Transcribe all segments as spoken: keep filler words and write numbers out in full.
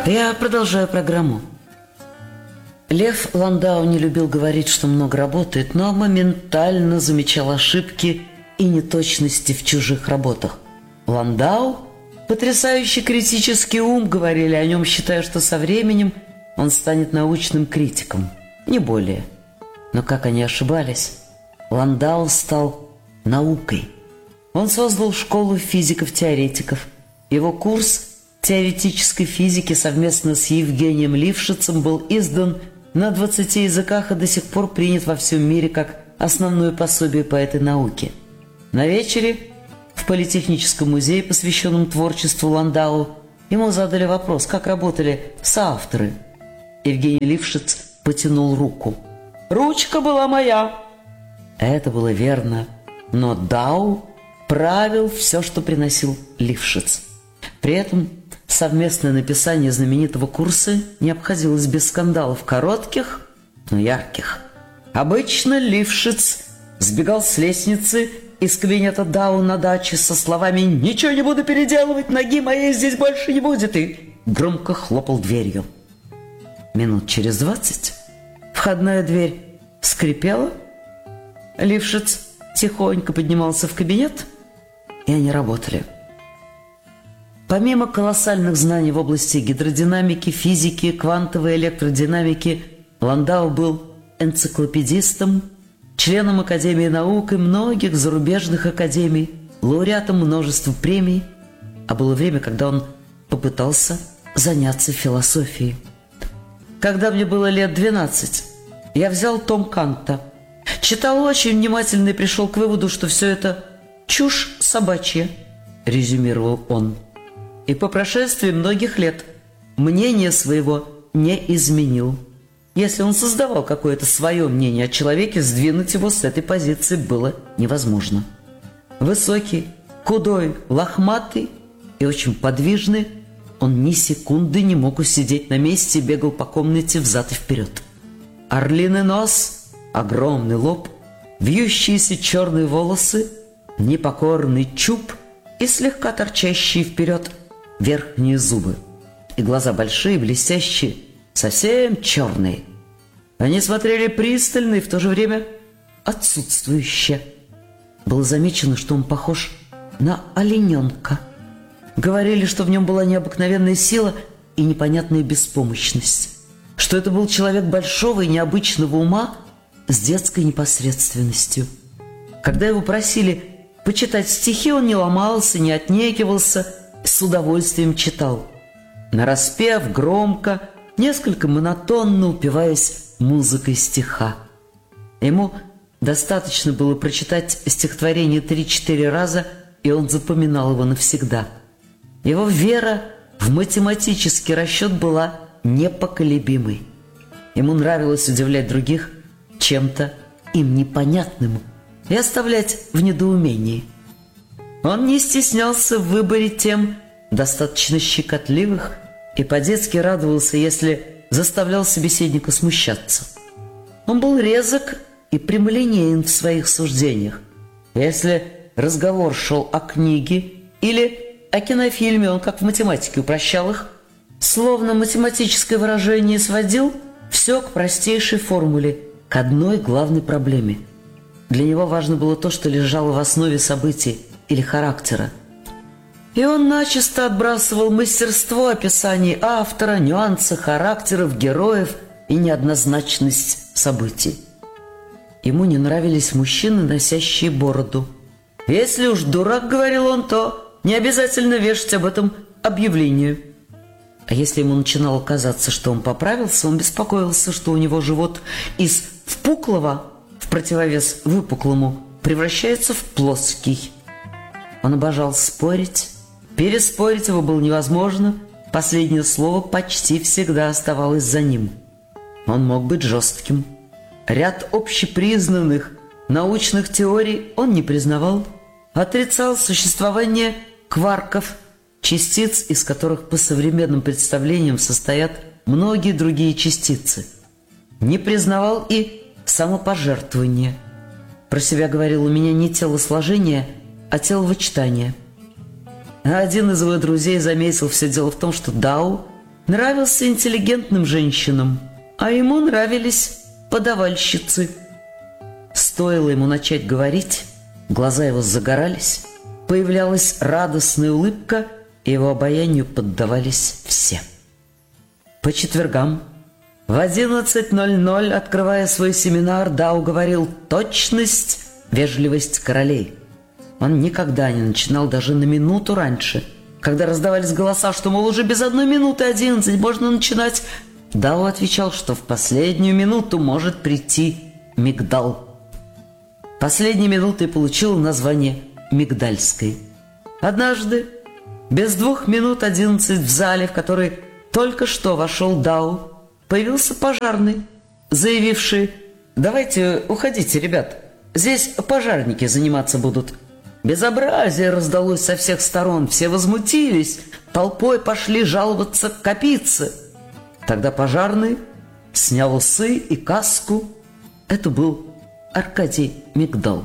Я продолжаю программу. Лев Ландау не любил говорить, что много работает, но моментально замечал ошибки и неточности в чужих работах. Ландау – потрясающий критический ум, говорили о нем, считая, что со временем он станет научным критиком, не более. Но как они ошибались? Ландау стал наукой. Он создал школу физиков-теоретиков. Его курс теоретической физики совместно с Евгением Лившицем был издан на двадцати языках и до сих пор принят во всем мире как основное пособие по этой науке. На вечере в Политехническом музее, посвященном творчеству Ландау, ему задали вопрос, как работали соавторы. Евгений Лившиц потянул руку. «Ручка была моя!» Это было верно, но Дау правил все, что приносил Лившиц. При этом совместное написание знаменитого курса не обходилось без скандалов, коротких, но ярких. Обычно Лившиц сбегал с лестницы из кабинета Дау на даче со словами «Ничего не буду переделывать, ноги моей здесь больше не будет» и громко хлопал дверью. Минут через двадцать входная дверь скрипела, Лившиц тихонько поднимался в кабинет, и они работали. Помимо колоссальных знаний в области гидродинамики, физики, квантовой электродинамики, Ландау был энциклопедистом, членом Академии наук и многих зарубежных академий, лауреатом множества премий, а было время, когда он попытался заняться философией. Когда мне было лет двенадцать, я взял том Канта, читал очень внимательно и пришел к выводу, что все это чушь собачья, резюмировал он. И по прошествии многих лет мнение своего не изменил. Если он создавал какое-то свое мнение о человеке, сдвинуть его с этой позиции было невозможно. Высокий, худой, лохматый и очень подвижный, он ни секунды не мог усидеть на месте и бегал по комнате взад и вперед. Орлиный нос, огромный лоб, вьющиеся черные волосы, непокорный чуб и слегка торчащие вперед верхние зубы. И глаза большие, блестящие, совсем черные. Они смотрели пристально и в то же время отсутствующе. Было замечено, что он похож на олененка. Говорили, что в нем была необыкновенная сила и непонятная беспомощность, что это был человек большого и необычного ума с детской непосредственностью. Когда его просили почитать стихи, он не ломался, не отнекивался, с удовольствием читал, нараспев, громко, несколько монотонно упиваясь музыкой стиха. Ему достаточно было прочитать стихотворение три-четыре раза, и он запоминал его навсегда. Его вера в математический расчет была непоколебимой. Ему нравилось удивлять других чем-то им непонятным и оставлять в недоумении. Он не стеснялся в выборе тем достаточно щекотливых и по-детски радовался, если заставлял собеседника смущаться. Он был резок и прямолинеен в своих суждениях. Если разговор шел о книге или о кинофильме, он, как в математике, упрощал их, словно математическое выражение сводил все к простейшей формуле, к одной главной проблеме. Для него важно было то, что лежало в основе событий или характера. И он начисто отбрасывал мастерство описаний автора, нюансы характеров, героев и неоднозначность событий. Ему не нравились мужчины, носящие бороду. «Если уж дурак, — говорил он, — то не обязательно вешать об этом объявление». А если ему начинало казаться, что он поправился, он беспокоился, что у него живот из впуклого, в противовес выпуклому, превращается в плоский. Он обожал спорить. Переспорить его было невозможно. Последнее слово почти всегда оставалось за ним. Он мог быть жестким. Ряд общепризнанных научных теорий он не признавал. Отрицал существование кварков, частиц, из которых по современным представлениям состоят многие другие частицы. Не признавал и самопожертвование. Про себя говорил: у меня не телосложение, а теловычитание. А один из его друзей заметил: все дело в том, что Дау нравился интеллигентным женщинам, а ему нравились подавальщицы. Стоило ему начать говорить, глаза его загорались, появлялась радостная улыбка, и его обаянию поддавались все. По четвергам в одиннадцать ноль ноль, открывая свой семинар, Дау говорил «Точность, вежливость королей». Он никогда не начинал даже на минуту раньше. Когда раздавались голоса, что, мол, уже без одной минуты одиннадцать можно начинать, Дау отвечал, что в последнюю минуту может прийти мигдал. Последней минутой получила название Мигдальской. Однажды, без двух минут одиннадцать, в зале, в который только что вошел Дау, появился пожарный, заявивший: «Давайте уходите, ребят, здесь пожарники заниматься будут». Безобразие раздалось со всех сторон, все возмутились, толпой пошли жаловаться к Капице. Тогда пожарный снял усы и каску. Это был Аркадий Мигдал.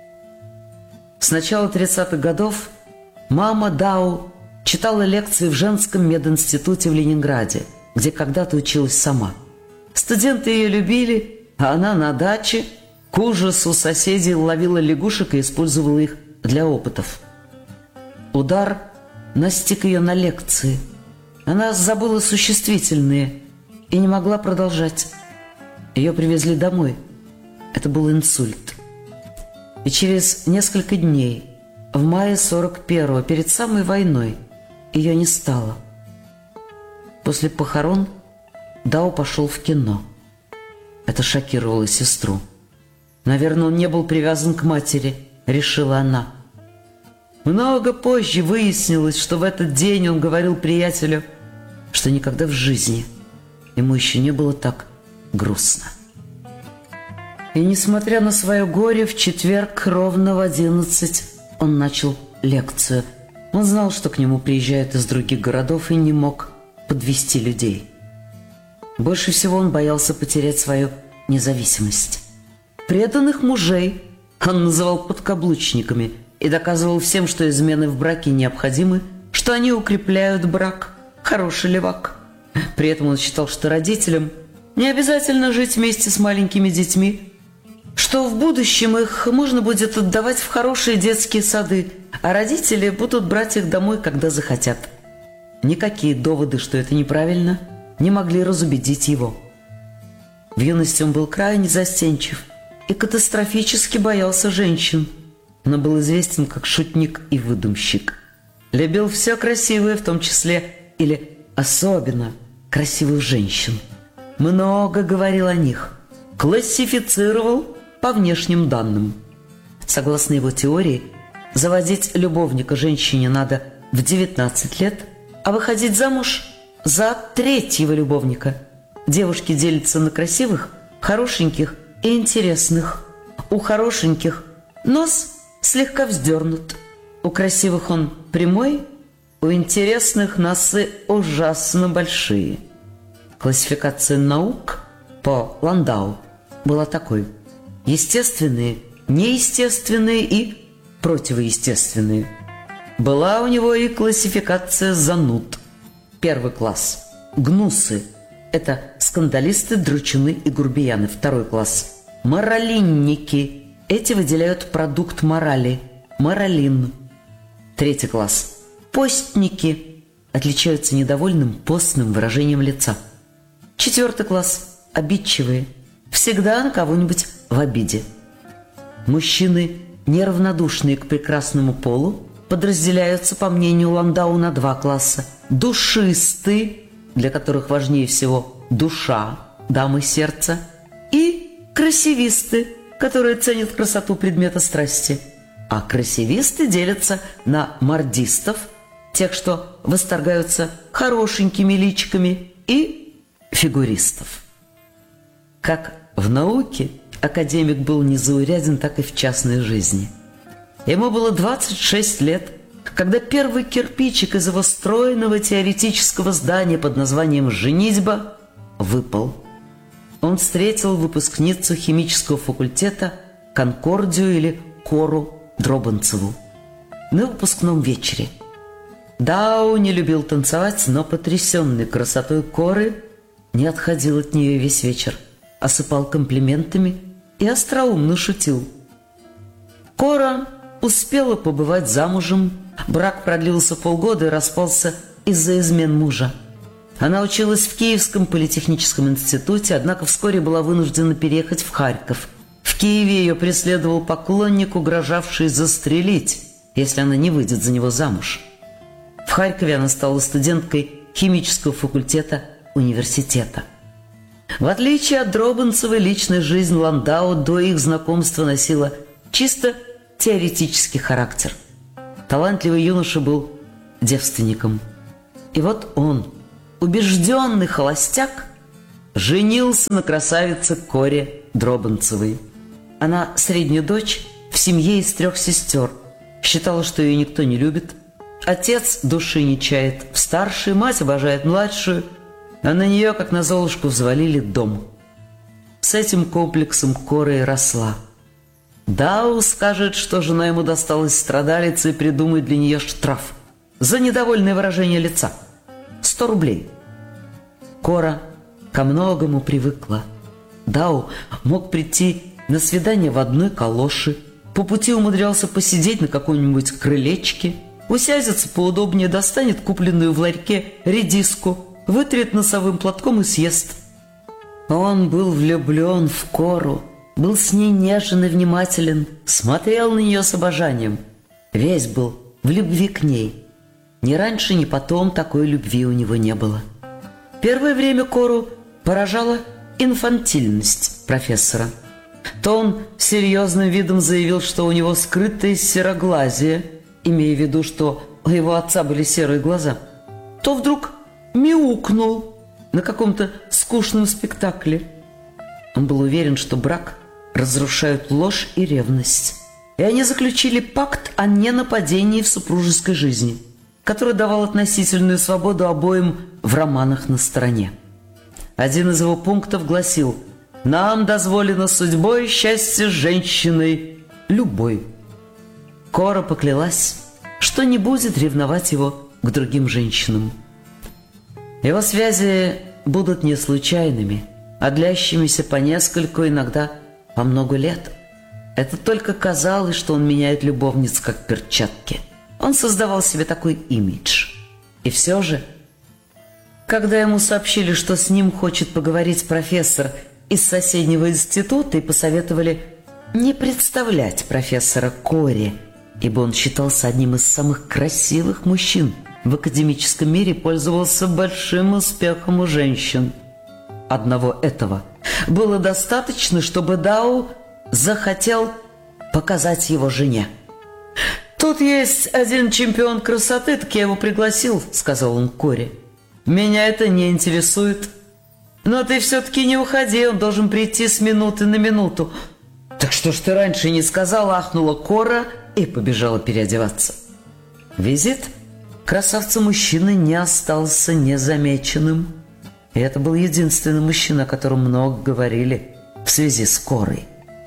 С начала тридцатых годов мама Дау читала лекции в женском мединституте в Ленинграде, где когда-то училась сама. Студенты ее любили, а она на даче к ужасу соседей ловила лягушек и использовала их для опытов. Удар настиг ее на лекции. Она забыла существительные и не могла продолжать. Ее привезли домой. Это был инсульт. И через несколько дней, в мае сорок первого, перед самой войной, ее не стало. После похорон Дау пошел в кино. Это шокировало сестру. Наверное, он не был привязан к матери, решила она. Много позже выяснилось, что в этот день он говорил приятелю, что никогда в жизни ему еще не было так грустно. И несмотря на свое горе, в четверг ровно в одиннадцать он начал лекцию. Он знал, что к нему приезжают из других городов, и не мог подвести людей. Больше всего он боялся потерять свою независимость. Преданных мужей он называл подкаблучниками и доказывал всем, что измены в браке необходимы, что они укрепляют брак. Хороший левак. При этом он считал, что родителям не обязательно жить вместе с маленькими детьми, что в будущем их можно будет отдавать в хорошие детские сады, а родители будут брать их домой, когда захотят. Никакие доводы, что это неправильно, не могли разубедить его. В юности он был крайне застенчив и катастрофически боялся женщин, но был известен как шутник и выдумщик. Любил все красивое, в том числе или особенно красивых женщин. Много говорил о них, классифицировал по внешним данным. Согласно его теории, заводить любовника женщине надо в девятнадцать лет, а выходить замуж за третьего любовника. Девушки делятся на красивых, хорошеньких и интересных. У хорошеньких нос слегка вздернут, у красивых он прямой, у интересных носы ужасно большие. Классификация наук по Ландау была такой: естественные, неестественные и противоестественные. Была у него и классификация зануд. Первый класс – гнусы. Это скандалисты, дручуны и грубияны. Второй класс – моралинники. Эти выделяют продукт морали – моралин. Третий класс – постники. Отличаются недовольным постным выражением лица. Четвертый класс – обидчивые. Всегда на кого-нибудь в обиде. Мужчины, неравнодушные к прекрасному полу, подразделяются, по мнению Ландау, на два класса. Душисты, для которых важнее всего душа, дамы сердца, и красивисты, которые ценят красоту предмета страсти. А красивисты делятся на мордистов, тех, что восторгаются хорошенькими личиками, и фигуристов. Как в науке академик был незауряден, так и в частной жизни. Ему было двадцать шесть лет, когда первый кирпичик из его стройного теоретического здания под названием «Женитьба» выпал. Он встретил выпускницу химического факультета Конкордию или Кору Дробанцеву на выпускном вечере. Дау не любил танцевать, но потрясенный красотой Коры не отходил от нее весь вечер, осыпал комплиментами и остроумно шутил. Кора успела побывать замужем, брак продлился полгода и распался из-за измен мужа. Она училась в Киевском политехническом институте, однако вскоре была вынуждена переехать в Харьков. В Киеве ее преследовал поклонник, угрожавший застрелить, если она не выйдет за него замуж. В Харькове она стала студенткой химического факультета университета. В отличие от Дробанцевой, личная жизнь Ландау до их знакомства носила чисто теоретический характер. Талантливый юноша был девственником. И вот он, убежденный холостяк, женился на красавице Коре Дробанцевой. Она средняя дочь в семье из трех сестер, считала, что ее никто не любит. Отец души не чает в старшей, мать обожает младшую, а на нее, как на Золушку, взвалили дом. С этим комплексом Кора и росла. Дау скажет, что жена ему досталась страдалица, и придумает для нее штраф за недовольное выражение лица. Сто рублей. Кора ко многому привыкла. Дау мог прийти на свидание в одной калоши, по пути умудрялся посидеть на каком-нибудь крылечке, усядется поудобнее, достанет купленную в ларьке редиску, вытрет носовым платком и съест. Он был влюблен в Кору, был с ней нежен и внимателен, смотрел на нее с обожанием. Весь был в любви к ней. Ни раньше, ни потом такой любви у него не было. Первое время Кору поражала инфантильность профессора. То он серьезным видом заявил, что у него скрытое сероглазие, имея в виду, что у его отца были серые глаза, то вдруг мяукнул на каком-то скучном спектакле. Он был уверен, что брак разрушают ложь и ревность, и они заключили пакт о ненападении в супружеской жизни, который давал относительную свободу обоим в романах на стороне. Один из его пунктов гласил: «Нам дозволено судьбой и счастье с женщиной любой». Кора поклялась, что не будет ревновать его к другим женщинам. Его связи будут не случайными, а длящимися по нескольку, иногда по много лет. Это только казалось, что он меняет любовниц как перчатки. Он создавал себе такой имидж. И все же, когда ему сообщили, что с ним хочет поговорить профессор из соседнего института, и посоветовали не представлять профессора Коре, ибо он считался одним из самых красивых мужчин в академическом мире, пользовался большим успехом у женщин. Одного этого было достаточно, чтобы Дау захотел показать его жене. «Тут есть один чемпион красоты, так я его пригласил», — сказал он Коре. «Меня это не интересует. Но ты все-таки не уходи, он должен прийти с минуты на минуту». «Так что ж ты раньше не сказала?» — ахнула Кора и побежала переодеваться. Визит красавца-мужчины не остался незамеченным. И это был единственный мужчина, о котором много говорили в связи с Корой.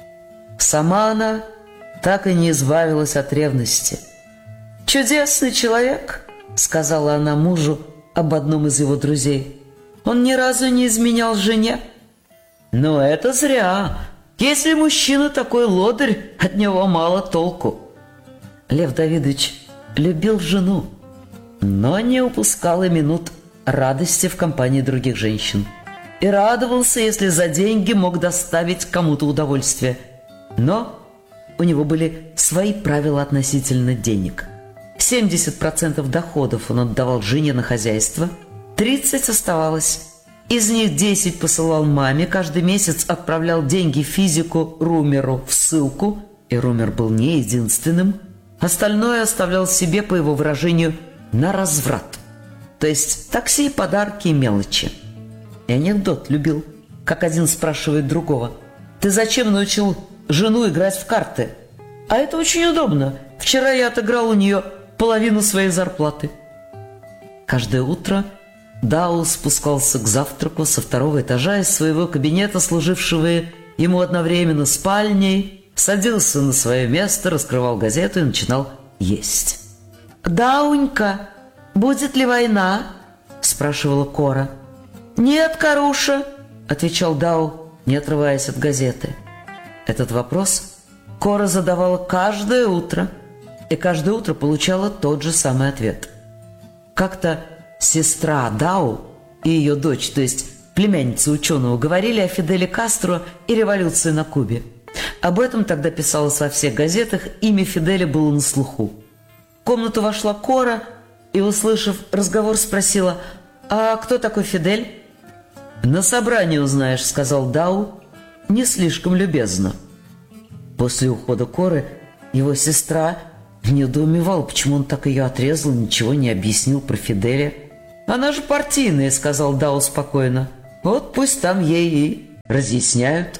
Сама она так и не избавилась от ревности. «Чудесный человек», — сказала она мужу об одном из его друзей. «Он ни разу не изменял жене». «Но это зря. Если мужчина такой лодырь, от него мало толку». Лев Давидович любил жену, но не упускал и минут радости в компании других женщин. И радовался, если за деньги мог доставить кому-то удовольствие. Но у него были свои правила относительно денег. семьдесят процентов доходов он отдавал жене на хозяйство, тридцать оставалось. Из них десять посылал маме, каждый месяц отправлял деньги физику Румеру в ссылку, и Румер был не единственным. Остальное оставлял себе, по его выражению, на разврат. То есть такси, подарки и мелочи. И анекдот любил, как один спрашивает другого: «Ты зачем научил жену играть в карты?» «А это очень удобно. Вчера я отыграл у нее половину своей зарплаты». Каждое утро Дау спускался к завтраку со второго этажа из своего кабинета, служившего ему одновременно спальней, садился на свое место, раскрывал газету и начинал есть. «Даунька!» «Будет ли война?» – спрашивала Кора. «Нет, Каруша», – отвечал Дау, не отрываясь от газеты. Этот вопрос Кора задавала каждое утро, и каждое утро получала тот же самый ответ. Как-то сестра Дау и ее дочь, то есть племянница ученого, говорили о Фиделе Кастро и революции на Кубе. Об этом тогда писалось во всех газетах, имя Фиделя было на слуху. В комнату вошла Кора и, услышав разговор, спросила: «А кто такой Фидель?» «На собрании узнаешь», — сказал Дау, не слишком любезно. После ухода Коры его сестра недоумевала, почему он так ее отрезал, ничего не объяснил про Фиделя. «Она же партийная», — сказал Дау спокойно. «Вот пусть там ей и разъясняют».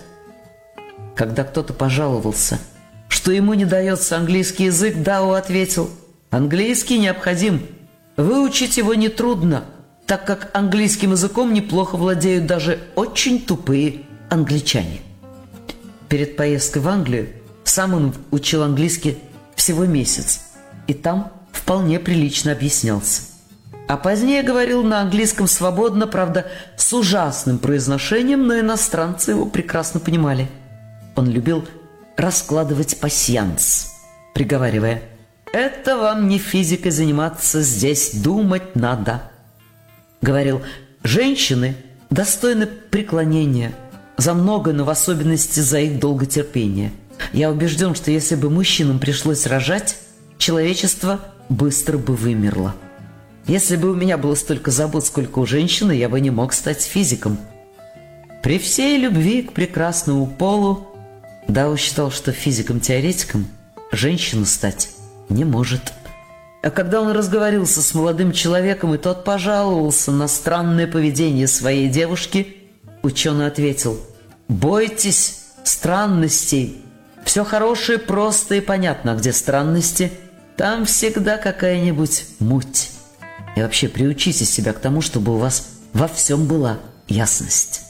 Когда кто-то пожаловался, что ему не дается английский язык, Дау ответил: «Английский необходим. Выучить его нетрудно, так как английским языком неплохо владеют даже очень тупые англичане». Перед поездкой в Англию сам он учил английский всего месяц, и там вполне прилично объяснялся. А позднее говорил на английском свободно, правда, с ужасным произношением, но иностранцы его прекрасно понимали. Он любил раскладывать пасьянс, приговаривая: «Это вам не физикой заниматься, здесь думать надо». Говорил: «Женщины достойны преклонения за многое, но в особенности за их долготерпение. Я убежден, что если бы мужчинам пришлось рожать, человечество быстро бы вымерло. Если бы у меня было столько забот, сколько у женщины, я бы не мог стать физиком». При всей любви к прекрасному полу Дау считал, что физиком-теоретиком женщина стать не может. А когда он разговорился с молодым человеком, и тот пожаловался на странное поведение своей девушки, ученый ответил: «Бойтесь странностей. Все хорошее просто и понятно, а где странности, там всегда какая-нибудь муть. И вообще приучите себя к тому, чтобы у вас во всем была ясность».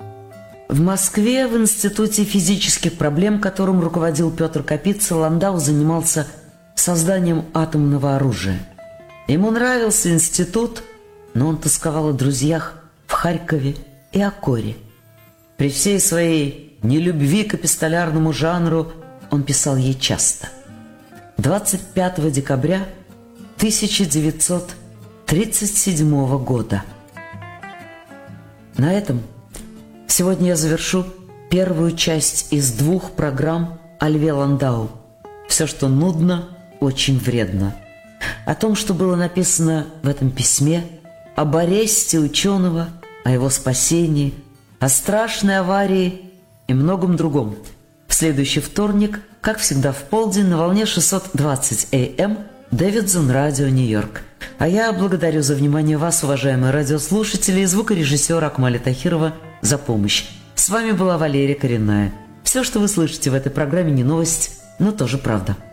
В Москве в Институте физических проблем, которым руководил Петр Капица, Ландау занимался созданием атомного оружия. Ему нравился институт, но он тосковал о друзьях в Харькове и о Коре. При всей своей нелюбви к эпистолярному жанру он писал ей часто. двадцать пятого декабря тысяча девятьсот тридцать седьмого года. На этом сегодня я завершу первую часть из двух программ о Льве Ландау. Все, что нудно, очень вредно. О том, что было написано в этом письме, об аресте ученого, о его спасении, о страшной аварии и многом другом. В следующий вторник, как всегда в полдень, на волне шестьсот двадцать эй эм Дэвидсон, Радио Нью-Йорк. А я благодарю за внимание вас, уважаемые радиослушатели, и звукорежиссера Акмали Тахирова за помощь. С вами была Валерия Коренная. Все, что вы слышите в этой программе, не новость, но тоже правда.